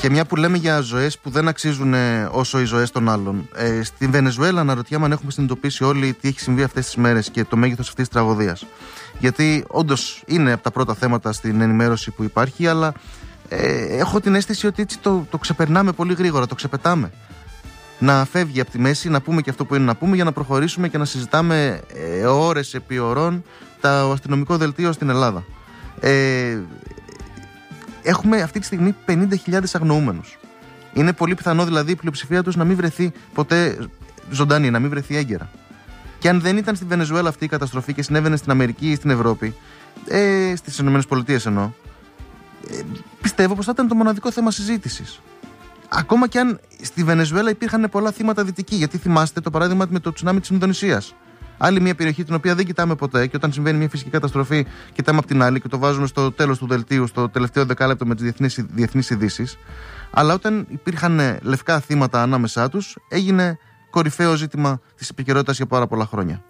Και μια που λέμε για ζωές που δεν αξίζουν όσο οι ζωές των άλλων. Στην Βενεζουέλα αναρωτιέμαι αν έχουμε συνειδητοποιήσει όλοι τι έχει συμβεί αυτές τις μέρες και το μέγεθος αυτής της τραγωδίας. Γιατί όντως είναι από τα πρώτα θέματα στην ενημέρωση που υπάρχει, αλλά έχω την αίσθηση ότι έτσι το ξεπερνάμε πολύ γρήγορα, το ξεπετάμε. Να φεύγει από τη μέση, να πούμε και αυτό που είναι να πούμε για να προχωρήσουμε και να συζητάμε ώρες επί ωρών το αστυνομικό δελτίο στην Ελλάδα. Έχουμε αυτή τη στιγμή 50.000 αγνοούμενους. Είναι πολύ πιθανό δηλαδή η πλειοψηφία τους να μην βρεθεί ποτέ ζωντανή, να μην βρεθεί έγκαιρα. Και αν δεν ήταν στη Βενεζουέλα αυτή η καταστροφή και συνέβαινε στην Αμερική ή στην Ευρώπη, στις ΗΠΑ εννοώ, πιστεύω πως θα ήταν το μοναδικό θέμα συζήτησης. Ακόμα και αν στη Βενεζουέλα υπήρχαν πολλά θύματα δυτικοί, γιατί θυμάστε το παράδειγμα με το τσουνάμι της Ινδονησίας. Άλλη μια περιοχή την οποία δεν κοιτάμε ποτέ, και όταν συμβαίνει μια φυσική καταστροφή, κοιτάμε από την άλλη και το βάζουμε στο τέλος του δελτίου, στο τελευταίο δεκάλεπτο με τις διεθνείς ειδήσεις. Αλλά όταν υπήρχαν λευκά θύματα ανάμεσά τους, έγινε κορυφαίο ζήτημα της επικαιρότητας για πάρα πολλά χρόνια.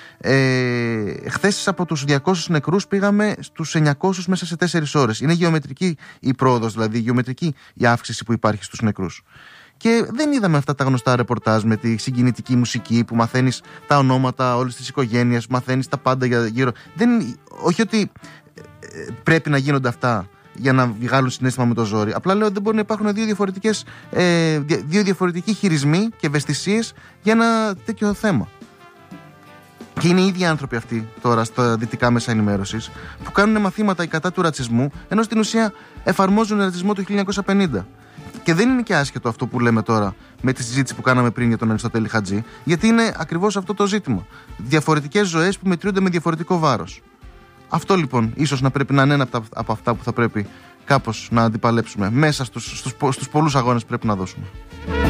Χθες από τους 200 νεκρούς πήγαμε στους 900 μέσα σε 4 ώρες. Είναι γεωμετρική η πρόοδος, δηλαδή γεωμετρική η αύξηση που υπάρχει στους νεκρούς. Και δεν είδαμε αυτά τα γνωστά ρεπορτάζ με τη συγκινητική μουσική που μαθαίνεις τα ονόματα όλης της οικογένειας, μαθαίνεις τα πάντα για γύρω. Όχι ότι πρέπει να γίνονται αυτά για να βγάλουν συναίσθημα με το ζόρι. Απλά λέω ότι δεν μπορεί να υπάρχουν δύο διαφορετικοί χειρισμοί και ευαισθησίες για ένα τέτοιο θέμα. Και είναι οι ίδιοι άνθρωποι αυτοί τώρα στα δυτικά μέσα ενημέρωσης που κάνουν μαθήματα κατά του ρατσισμού, ενώ στην ουσία εφαρμόζουν ρατσισμό του 1950. Και δεν είναι και άσχετο αυτό που λέμε τώρα με τη συζήτηση που κάναμε πριν για τον Αριστοτέλη Χατζή, γιατί είναι ακριβώς αυτό το ζήτημα. Διαφορετικές ζωές που μετριούνται με διαφορετικό βάρος. Αυτό λοιπόν ίσως να πρέπει να είναι ένα από αυτά που θα πρέπει κάπως να αντιπαλέψουμε μέσα στους πολλούς αγώνες που πρέπει να δώσουμε.